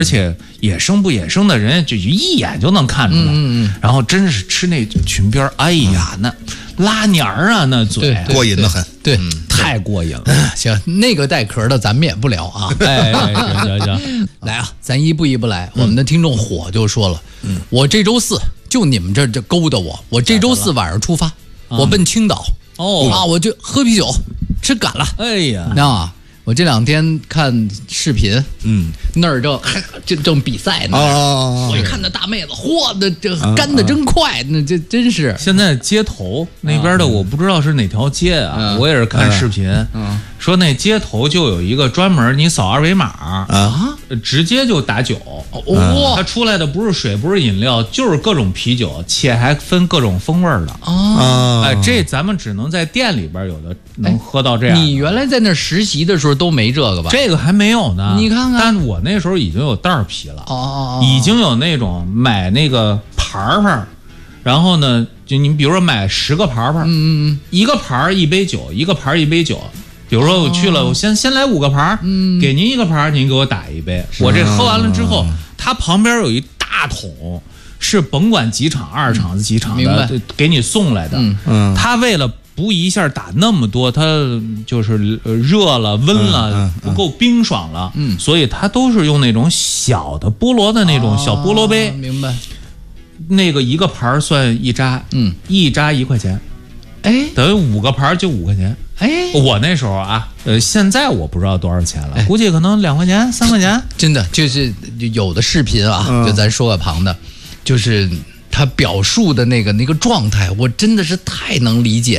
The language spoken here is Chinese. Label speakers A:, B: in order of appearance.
A: 而且野生不野生的人就一眼就能看出来。然后真是吃那裙边，哎呀，那拉黏儿啊，那嘴
B: 过瘾的很。
C: 对，
A: 太过瘾了。
C: 行，那个带壳的咱们也不聊啊。
A: 行，
C: 来啊，咱一步一步来。我们的听众火就说了，我这周4就你们这勾搭我这周4晚上出发，我奔青岛。我就喝啤酒，吃赶了。
A: 哎呀，
C: 那我这2天看视频，那儿正比赛呢。我一看那大妹子，嚯，这干的真快，那这真是。
A: 现在街头那边的我不知道是哪条街啊，我也是看视频，说那街头就有一个专门你扫2维码直接就打酒。它出来的不是水，不是饮料，就是各种啤酒，且还分各种风味的。这咱们只能在店里边有的能喝到这样。
C: 你原来在那实习的时候都没这个吧？
A: 这个还没有呢。
C: 你看看，
A: 但我那时候已经有袋啤了。已经有那种买那个盘，然后呢，就你比如说买10个盘，一个盘1杯酒，一个盘1杯酒。比如说我去了，我先来5个盘，给您1个盘，您给我打1杯。我这喝完了之后，它旁边有一大桶，是甭管几场2场几场的给你送来的。他为了不一下打那么多，它就是热了温了不够冰爽了，所以它都是用那种小的菠萝的那种小菠萝杯。
C: 明白。
A: 那个1个盘算1扎，一扎1块钱，等于5个盘就5块钱。我那时候啊，现在我不知道多少钱了，估计可能2块钱3块钱。
C: 真的就是有的视频啊，就咱说个旁的，就是他表述的那个状态，我真的是太能理解